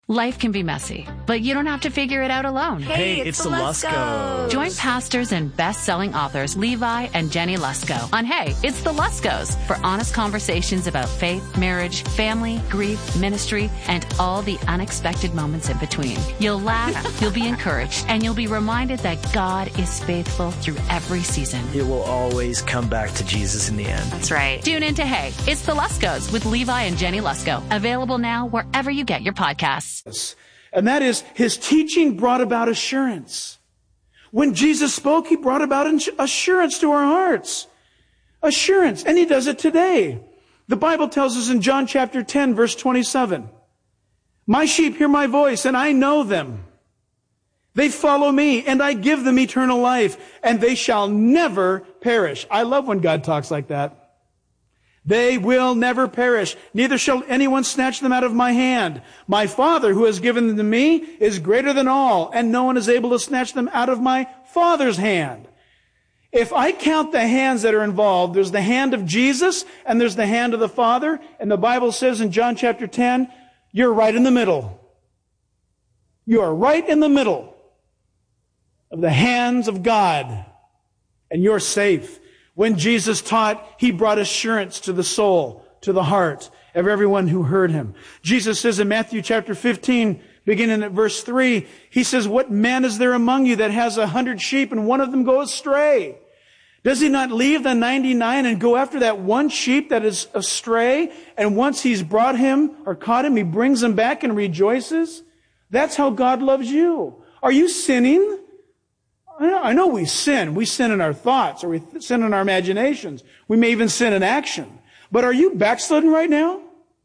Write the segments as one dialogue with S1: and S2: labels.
S1: Life can be messy, but you don't have to figure it out alone.
S2: Hey, it's the Luskos.
S1: Join pastors and best-selling authors Levi and Jenny Lusko on Hey, It's the Luskos for honest conversations about faith, marriage, family, grief, ministry, and all the unexpected moments in between. You'll laugh, you'll be encouraged, and you'll be reminded that God is faithful through every season.
S2: It will always come back to Jesus in the end.
S1: That's right. Tune in to Hey, It's the Luskos with Levi and Jenny Lusko. Available now wherever you get your podcasts.
S3: And that is, his teaching brought about assurance. When Jesus spoke, he brought about assurance to our hearts. Assurance. And he does it today. The Bible tells us in John chapter 10, verse 27, my sheep hear my voice, and I know them. They follow me, and I give them eternal life, and they shall never perish. I love when God talks like that. They will never perish, neither shall anyone snatch them out of my hand. My Father, who has given them to me, is greater than all, and no one is able to snatch them out of my Father's hand. If I count the hands that are involved, there's the hand of Jesus, and there's the hand of the Father, and the Bible says in John chapter 10, you're right in the middle. You are right in the middle of the hands of God, and you're safe. When Jesus taught, he brought assurance to the soul, to the heart of everyone who heard him. Jesus says in Matthew chapter 15, beginning at verse 3, he says, what man is there among you that has 100 sheep and one of them goes astray? Does he not leave the 99 and go after that one sheep that is astray? And once he's brought him or caught him, he brings him back and rejoices? That's how God loves you. Are you sinning? I know we sin. We sin in our thoughts, or we sin in our imaginations. We may even sin in action. But are you backslidden right now?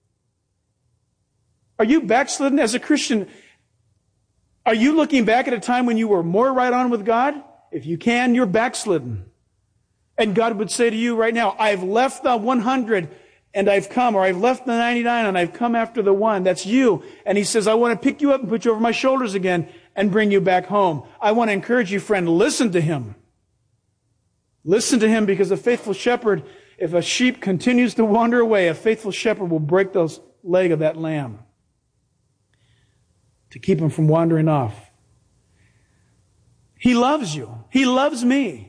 S3: Are you backslidden as a Christian? Are you looking back at a time when you were more right on with God? If you can, you're backslidden. And God would say to you right now, I've left the 100 and I've come, or I've left the 99 and I've come after the one. That's you. And he says, I want to pick you up and put you over my shoulders again and bring you back home. I want to encourage you, friend, listen to him. Listen to him, because a faithful shepherd, if a sheep continues to wander away, a faithful shepherd will break the leg of that lamb to keep him from wandering off. He loves you. He loves me.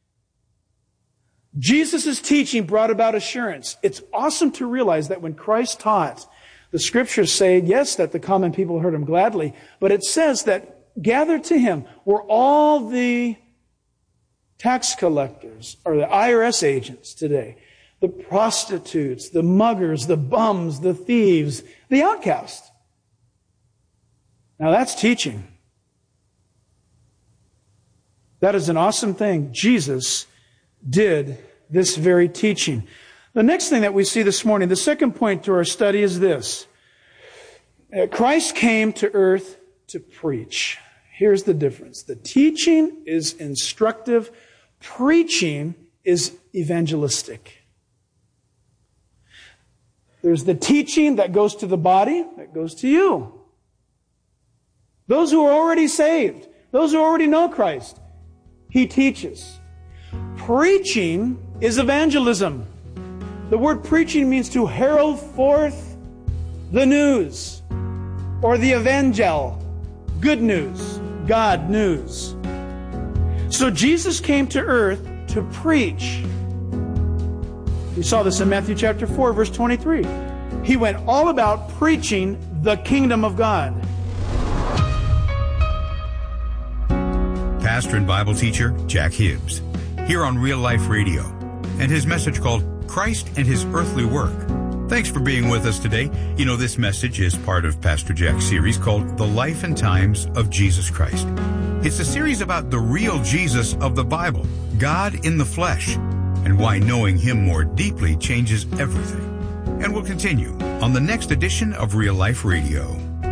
S3: Jesus' teaching brought about assurance. It's awesome to realize that when Christ taught, the scriptures say, yes, that the common people heard him gladly, but it says that gathered to him were all the tax collectors, or the IRS agents today, the prostitutes, the muggers, the bums, the thieves, the outcasts. Now that's teaching. That is an awesome thing. Jesus did this very teaching. The next thing that we see this morning, the second point to our study is this. Christ came to earth to preach. Here's the difference. The teaching is instructive. Preaching is evangelistic. There's the teaching that goes to the body, that goes to you. Those who are already saved, those who already know Christ, he teaches. Preaching is evangelism. The word preaching means to herald forth the news, or the evangel, good news, God news. So Jesus came to earth to preach. We saw this in Matthew chapter 4, verse 23. He went all about preaching the kingdom of God.
S4: Pastor and Bible teacher Jack Hibbs, here on Real Life Radio, and his message called Christ and His Earthly Work. Thanks for being with us today. You know, this message is part of Pastor Jack's series called The Life and Times of Jesus Christ. It's a series about the real Jesus of the Bible, God in the flesh, and why knowing Him more deeply changes everything. And we'll continue on the next edition of Real Life Radio.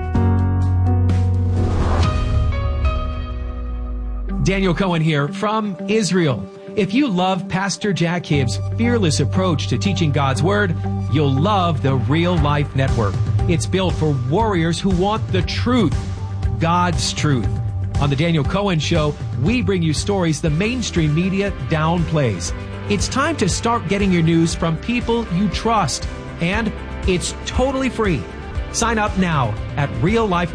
S5: Daniel Cohen here from Israel. If you love Pastor Jack Hibbs' fearless approach to teaching God's Word, you'll love the Real Life Network. It's built for warriors who want the truth, God's truth. On the Daniel Cohen Show, we bring you stories the mainstream media downplays. It's time to start getting your news from people you trust, and it's totally free. Sign up now at Real Life